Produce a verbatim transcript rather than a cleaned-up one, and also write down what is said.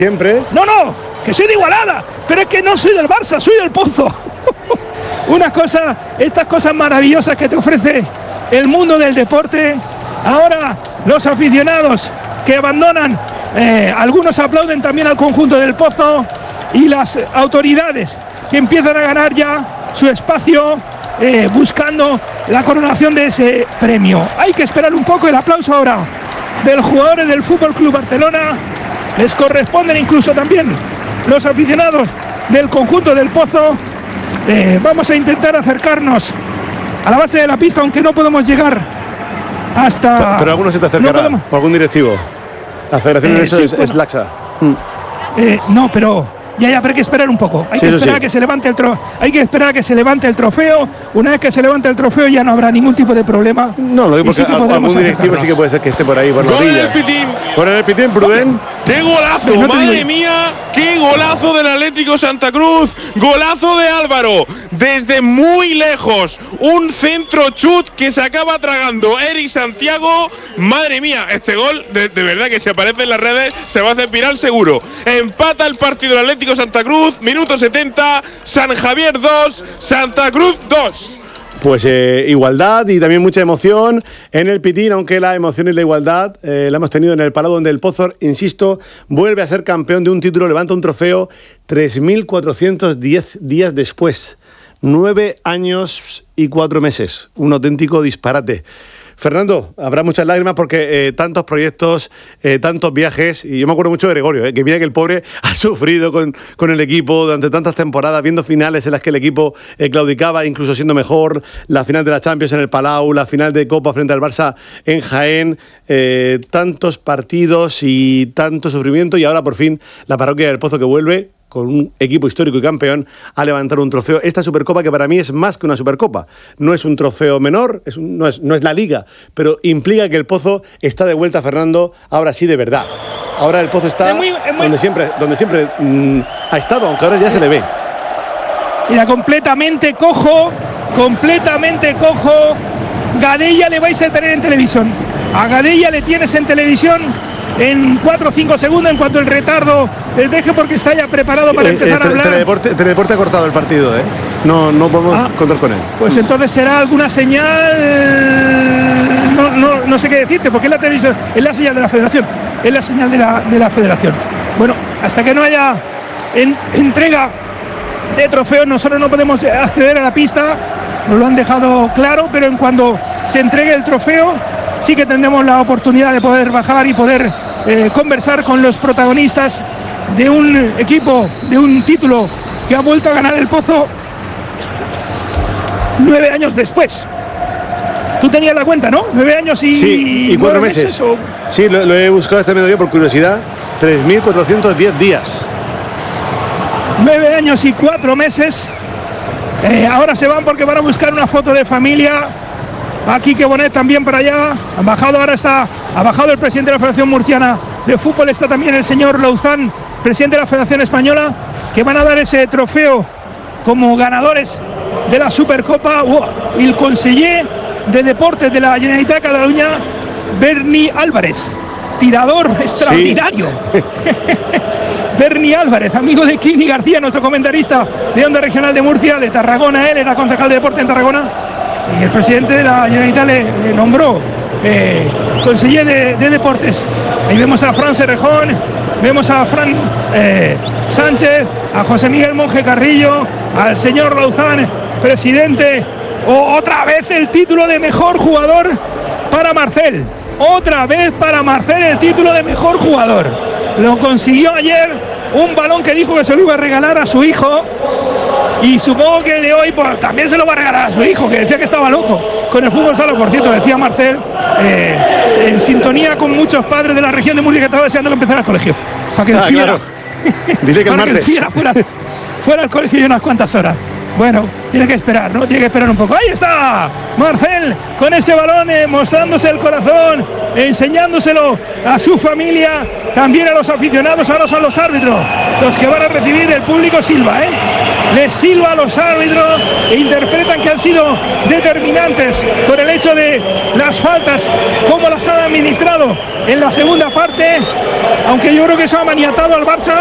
Siempre. No, no, que soy de Igualada, pero es que no soy del Barça, soy del Pozo. Unas cosas, estas cosas maravillosas que te ofrece el mundo del deporte. Ahora los aficionados que abandonan, eh, algunos aplauden también al conjunto del Pozo, y las autoridades que empiezan a ganar ya su espacio, eh, buscando la coronación de ese premio. Hay que esperar un poco. El aplauso ahora de los jugadores del Fútbol Club Barcelona. Les corresponden incluso también los aficionados del conjunto del Pozo. Eh, vamos a intentar acercarnos a la base de la pista, aunque no podemos llegar hasta... Pero, pero alguno se te acercará, no podemos... o algún directivo. La federación eh, en eso sí, es, bueno. es laxa. Mm. Eh, no, pero... Ya, ya, pero hay que esperar un poco. Hay sí, que esperar sí. a que se levante el trofeo. Hay que esperar a que se levante el trofeo. Una vez que se levante el trofeo ya no habrá ningún tipo de problema. No, lo digo porque sí algún directivo sí que puede ser que esté por ahí por la orilla. Por el Pitín, Pruden. ¡Qué golazo! No ¡Madre mía! ¡Qué golazo del Atlético Santa Cruz! ¡Golazo de Álvaro! Desde muy lejos. Un centro chut que se acaba tragando Eric Santiago. ¡Madre mía! Este gol, de, de verdad que si aparece en las redes, se va a hacer viral seguro. Empata el partido del Atlético Santa Cruz. Minuto setenta. San Javier dos. Santa Cruz dos. Pues eh, igualdad y también mucha emoción en el Pitín, aunque la emoción y la igualdad eh, la hemos tenido en el Palau, donde el Pozo, insisto, vuelve a ser campeón de un título, levanta un trofeo tres mil cuatrocientos diez días después. Nueve años y cuatro meses. Un auténtico disparate. Fernando, habrá muchas lágrimas porque eh, tantos proyectos, eh, tantos viajes, y yo me acuerdo mucho de Gregorio, eh, que mira que el pobre ha sufrido con, con el equipo durante tantas temporadas, viendo finales en las que el equipo eh, claudicaba, incluso siendo mejor, la final de la Champions en el Palau, la final de Copa frente al Barça en Jaén, eh, tantos partidos y tanto sufrimiento, y ahora por fin la parroquia del Pozo que vuelve con un equipo histórico y campeón a levantar un trofeo. Esta Supercopa, que para mí es más que una Supercopa, no es un trofeo menor, es un, no, es, no es la Liga, pero implica que el Pozo está de vuelta, Fernando, ahora sí de verdad. Ahora el Pozo está es muy, es muy... donde siempre, donde siempre mmm, ha estado, aunque ahora ya se le ve. Mira, completamente cojo, completamente cojo. Gadella le vais a tener en televisión. A Gadella le tienes en televisión en cuatro o cinco segundos, en cuanto el retardo les deje, porque está ya preparado para empezar eh, eh, a hablar. Teledeporte, Teledeporte ha cortado el partido, ¿eh? No, no podemos ah, contar con él. Pues entonces será alguna señal. No, no, no sé qué decirte, porque es la televisión, es la señal de la Federación. Es la señal de la, de la Federación. Bueno, hasta que no haya en, entrega de trofeos, nosotros no podemos acceder a la pista. Nos lo han dejado claro, pero en cuanto se entregue el trofeo, sí que tendremos la oportunidad de poder bajar y poder eh, conversar con los protagonistas de un equipo, de un título que ha vuelto a ganar el Pozo nueve años después. Tú tenías la cuenta, ¿no? Nueve años y, sí, y cuatro meses. meses o... Sí, lo, lo he buscado este mediodía por curiosidad. tres mil cuatrocientos diez días. Nueve años y cuatro meses. Eh, ahora se van porque van a buscar una foto de familia. Aquí que Bonet también para allá. Han bajado, ahora está, ha bajado el presidente de la Federación Murciana de Fútbol. Está también el señor Louzán, presidente de la Federación Española, que van a dar ese trofeo como ganadores de la Supercopa. Wow. Y el conseller de Deportes de la Generalitat de Cataluña, Berni Álvarez, tirador extraordinario. Sí. Berni Álvarez, amigo de Kini García, nuestro comentarista de Onda Regional de Murcia, de Tarragona. Él era concejal de deporte en Tarragona. Y el presidente de la Generalitat le, le nombró eh, conseller de, de deportes. Ahí vemos a Fran Serrejón, vemos a Fran eh, Sánchez, a José Miguel Monje Carrillo, al señor Louzán, presidente. O, otra vez el título de mejor jugador para Marcel. Otra vez para Marcel el título de mejor jugador. Lo consiguió ayer, un balón que dijo que se lo iba a regalar a su hijo. Y supongo que el de hoy pues, también se lo va a regalar a su hijo, que decía que estaba loco con el fútbol sala. Por cierto, decía Marcel, eh, en sintonía con muchos padres de la región de Murcia, que estaba deseando que empezara el colegio. Para que el ah, fiera, claro. Dice que el martes. Que el fuera, fuera al colegio y unas cuantas horas. Bueno, tiene que esperar, ¿no? Tiene que esperar un poco. ¡Ahí está! Marcel con ese balón, eh, mostrándose el corazón, enseñándoselo a su familia, también a los aficionados. Ahora son los árbitros los que van a recibir, el público silba, ¿eh? les silba a los árbitros e interpretan que han sido determinantes por el hecho de las faltas, cómo las han administrado en la segunda parte, aunque yo creo que eso ha maniatado al Barça.